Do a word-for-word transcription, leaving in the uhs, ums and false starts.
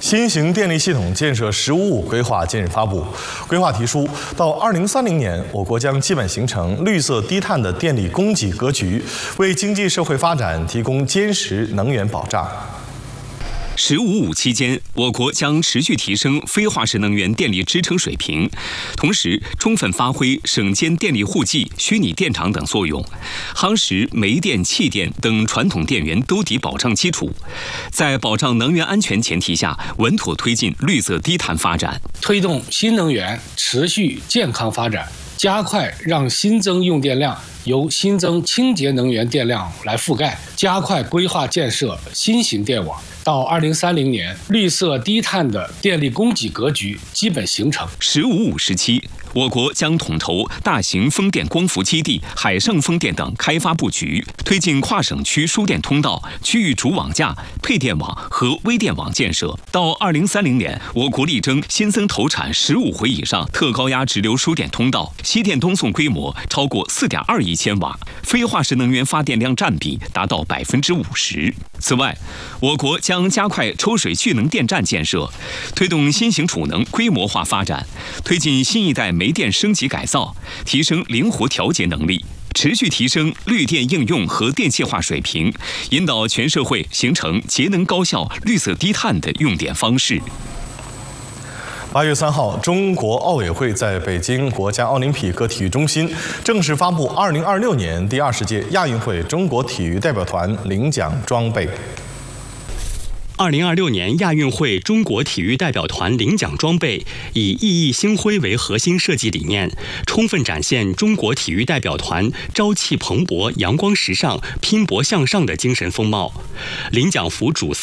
新型电力系统建设“十五五”规划近日发布。规划提出，到二零三零年，我国将基本形成绿色低碳的电力供给格局，为经济社会发展提供坚实能源保障。 “十五五”期间，我国将持续提升非化石能源电力支撑水平，同时充分发挥省间电力互济、虚拟电厂等作用，夯实煤电、气电等传统电源兜底保障基础，在保障能源安全前提下，稳妥推进绿色低碳发展， 推动新能源持续健康发展，加快让新增用电量 由新增清洁能源电量来覆盖，加快规划建设新型电网。到二零三零年，绿色低碳的电力供给格局基本形成。 “十五五”时期，我国将统筹大型风电光伏基地、海上风电等开发布局，推进跨省区输电通道、区域主网架、配电网和微电网建设。到二零三零年，我国力争新增投产十五回以上特高压直流输电通道，西电东送规模超过四点二亿 千瓦，非化石能源发电量占比达到百分之五十。此外，我国将加快抽水蓄能电站建设，推动新型储能规模化发展，推进新一代煤电升级改造，提升灵活调节能力，持续提升绿电应用和电气化水平，引导全社会形成节能高效、绿色低碳的用电方式。 八月三号，中国奥委会在北京国家奥林匹克体育中心正式发布二零二六年第二十届亚运会中国体育代表团领奖装备。 二零二六年亚运会中国体育代表团领奖装备以熠熠星辉为核心设计理念，充分展现中国体育代表团朝气蓬勃、阳光时尚、拼搏向上的精神风貌。领奖服主